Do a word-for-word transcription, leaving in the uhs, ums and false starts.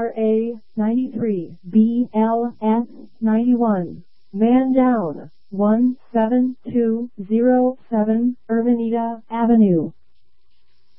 R A ninety-three, B L S ninety-one. Man down. one seven two zero seven Urbanita Avenue.